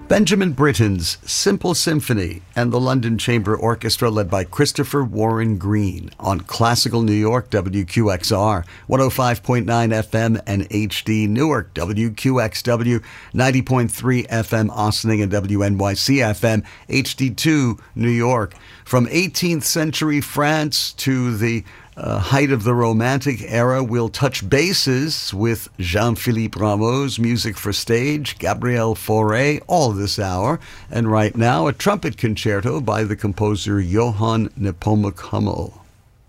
Benjamin Britten's Simple Symphony and the London Chamber Orchestra led by Christopher Warren Green on Classical New York, WQXR, 105.9 FM and HD Newark, WQXW, 90.3 FM Ossining and WNYC FM, HD2 New York. From 18th century France to the height of the Romantic era, we'll touch bases with Jean-Philippe Rameau's music for stage, Gabriel Fauré, all this hour. And right now, a trumpet concerto by the composer Johann Nepomuk Hummel.